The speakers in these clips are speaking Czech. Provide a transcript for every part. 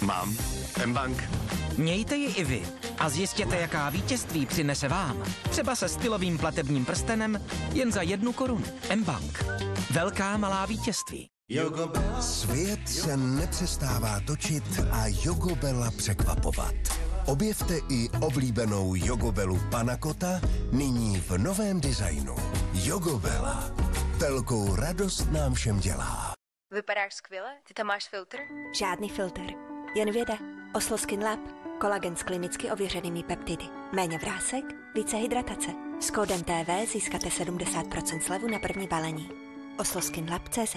Mám. mBank. Mějte ji i vy a zjistěte, jaká vítězství přinese vám. Třeba se stylovým platebním prstenem jen za 1 korunu. mBank. Velká malá vítězství. Svět se nepřestává točit a Jogobela překvapovat. Objevte i oblíbenou Jogobelu Panna Cotta nyní v novém designu. Jogobela. Velkou radost nám všem dělá. Vypadáš skvěle? Ty tam máš filtr? Žádný filtr. Jen věda. Oslo Skin Lab. Kolagen s klinicky ověřenými peptidy. Méně vrásek, více hydratace. S kódem TV získáte 70% slevu na první balení. osloskinlab.cz.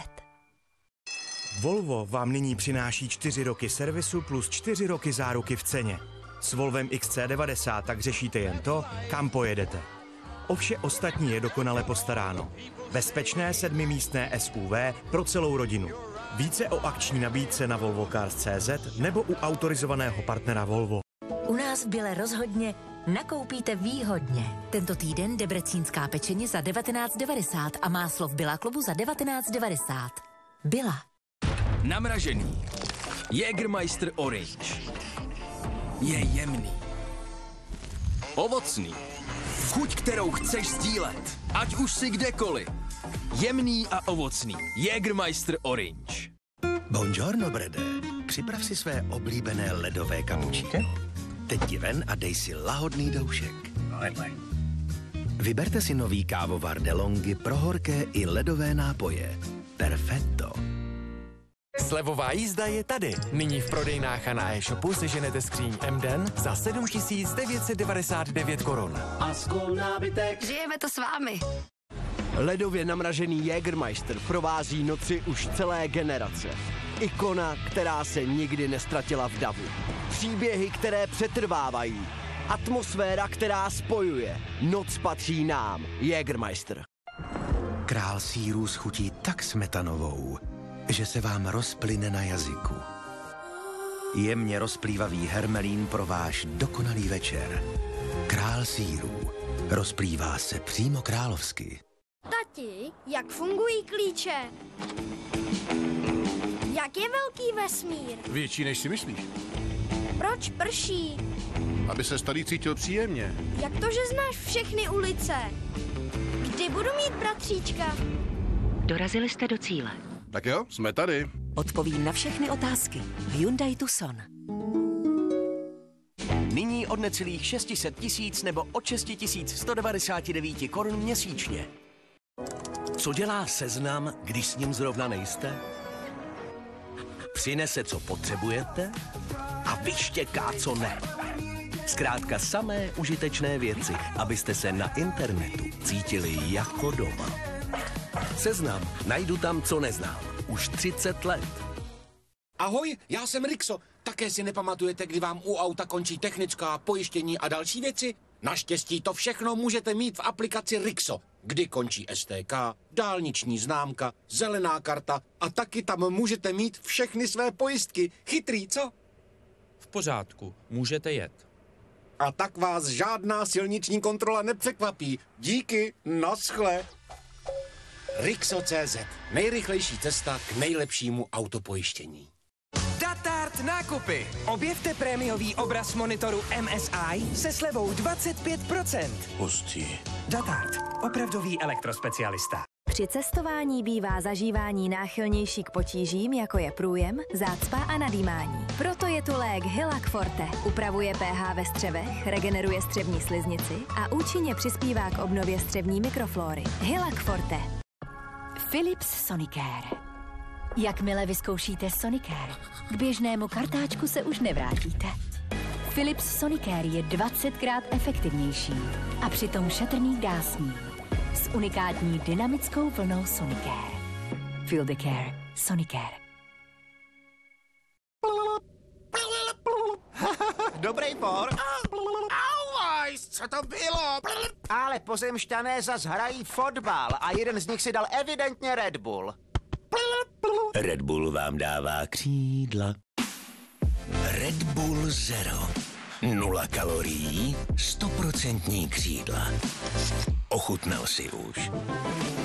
Volvo vám nyní přináší 4 roky servisu plus 4 roky záruky v ceně. S Volvem XC90 tak řešíte jen to, kam pojedete. O vše ostatní je dokonale postaráno. Bezpečné 7místné SUV pro celou rodinu. Více o akční nabídce na volvocars.cz nebo u autorizovaného partnera Volvo. U nás v Bile rozhodně nakoupíte výhodně. Tento týden debrecínská pečeně za 19,90 a máslo v Billa klubu za 19,90. Billa. Namražený. Jägermeister Orange. Je jemný. Ovocný. Chuť, kterou chceš sdílet. Ať už si kdekoliv. Jemný a ovocný. Jägermeister Orange. Buongiorno, Brede. Připrav si své oblíbené ledové kapučíky. Teď ti ven a dej si lahodný doušek. Vyberte si nový kávovar DeLonghi pro horké i ledové nápoje. Perfetto. Slevová jízda je tady. Nyní v prodejnách a na e-shopu seženete skříň MDen za 7 999 korun. A skol nábytek. Žijeme to s vámi. Ledově namražený Jägermeister provází noci už celé generace. Ikona, která se nikdy nestratila v davu. Příběhy, které přetrvávají. Atmosféra, která spojuje. Noc patří nám. Jägermeister. Král sýrů schutí tak smetanovou, že se vám rozplyne na jazyku. Jemně rozplývavý hermelín pro váš dokonalý večer. Král sýrů. Rozplývá se přímo královsky. Tati, jak fungují klíče? Jak je velký vesmír? Větší, než si myslíš. Proč prší? Aby se starý cítil příjemně. Jak to, že znáš všechny ulice? Kdy budu mít bratříčka? Dorazili jste do cíle. Tak jo, jsme tady. Odpovím na všechny otázky. Hyundai Tucson. Nyní od necelých 600 000 nebo od 6 199 korun měsíčně. Co dělá Seznam, když s ním zrovna nejste? Přinese, co potřebujete a vyštěká, co ne. Zkrátka samé užitečné věci, abyste se na internetu cítili jako doma. Seznam. Najdu tam, co neznám. Už 30 let. Ahoj, já jsem Rixo. Také si nepamatujete, kdy vám u auta končí technická, pojištění a další věci? Naštěstí to všechno můžete mít v aplikaci Rixo, kdy končí STK, dálniční známka, zelená karta a taky tam můžete mít všechny své pojistky. Chytrý, co? V pořádku, můžete jet. A tak vás žádná silniční kontrola nepřekvapí. Díky, naschle. Rixo.cz. Nejrychlejší cesta k nejlepšímu autopojištění. Datart nákupy. Objevte prémiový obraz monitoru MSI se slevou 25%. Hustí. Datart. Opravdový elektrospecialista. Při cestování bývá zažívání náchylnější k potížím, jako je průjem, zácpa a nadýmání. Proto je tu lék Hylac Forte. Upravuje pH ve střevech, regeneruje střevní sliznici a účinně přispívá k obnově střevní mikroflóry. Hylac Forte. Philips Sonicare. Jakmile vyzkoušíte Sonicare, k běžnému kartáčku se už nevrátíte. Philips Sonicare je 20krát efektivnější a přitom šetrný k dásní. S unikátní dynamickou vlnou Sonicare. Feel the care. Sonicare. Dobrý por. Auvaj, co to bylo? Ale pozemšťané zas hrají fotbal a jeden z nich si dal evidentně Red Bull. Red Bull vám dává křídla. Red Bull Zero. 0 kalorií, 100% křídla. Ochutnal si už.